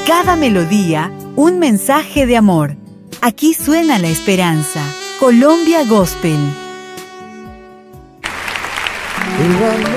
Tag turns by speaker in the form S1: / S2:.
S1: Cada melodía, un mensaje de amor. Aquí suena la esperanza. Colombia Gospel.